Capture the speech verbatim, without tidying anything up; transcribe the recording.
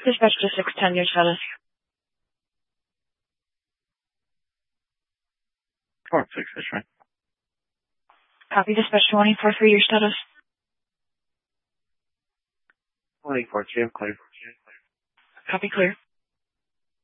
Dispatch to six ten, your status. Four, six, that's right. Copy. Dispatch to one eight four three, your status. one eight four three, I'm clear. Copy, clear.